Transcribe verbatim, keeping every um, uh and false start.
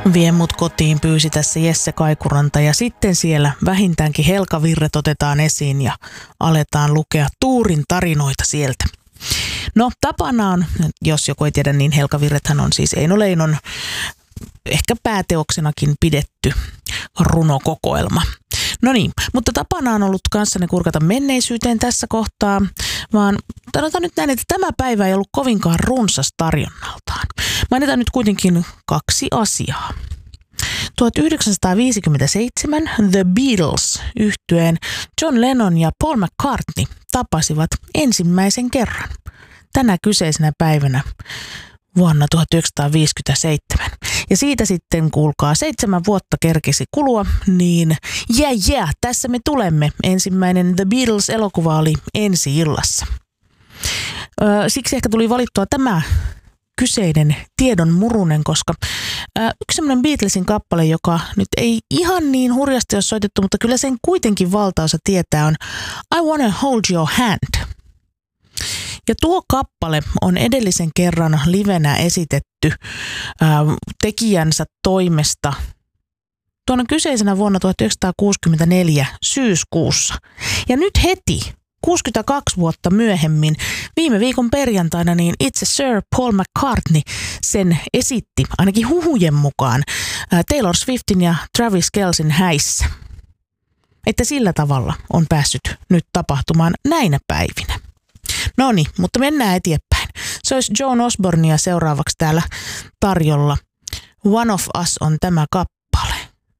Vie mut kotiin pyysi tässä Jesse Kaikuranta ja sitten siellä vähintäänkin Helka Virret otetaan esiin ja aletaan lukea Tuurin tarinoita sieltä. No tapana on, jos joku ei tiedä, niin Helka Virrethän on siis Eino Leinon ehkä pääteoksenakin pidetty runokokoelma. No niin, mutta tapana on ollut kanssanne kurkata menneisyyteen tässä kohtaa, vaan sanotaan nyt näin, että tämä päivä ei ollut kovinkaan runsas tarjonnaltaan. Mainitaan nyt kuitenkin kaksi asiaa. tuhatyhdeksänsataaviisikymmentäseitsemän The Beatles -yhtyeen John Lennon ja Paul McCartney tapasivat ensimmäisen kerran tänä kyseisenä päivänä vuonna tuhatyhdeksänsataaviisikymmentäseitsemän. Ja siitä sitten, kuulkaa, seitsemän vuotta kerkesi kulua, niin jää yeah, yeah, tässä me tulemme. Ensimmäinen The Beatles-elokuva oli ensi illassa. Öö, siksi ehkä tuli valittua tämä kyseinen tiedon murunen, koska öö, yksi sellainen Beatlesin kappale, joka nyt ei ihan niin hurjasti ole soitettu, mutta kyllä sen kuitenkin valtaosa tietää, on I Wanna Hold Your Hand. Ja tuo kappale on edellisen kerran livenä esitetty ää, tekijänsä toimesta tuona kyseisenä vuonna tuhatyhdeksänsataakuusikymmentäneljä syyskuussa. Ja nyt heti, kuusikymmentäkaksi vuotta myöhemmin, viime viikon perjantaina, niin itse Sir Paul McCartney sen esitti, ainakin huhujen mukaan, ää, Taylor Swiftin ja Travis Kelcin häissä. Että sillä tavalla on päässyt nyt tapahtumaan näinä päivinä. No niin, mutta mennään eteenpäin. Se olisi Joan Osbornea seuraavaksi täällä tarjolla. One of Us on tämä kappale.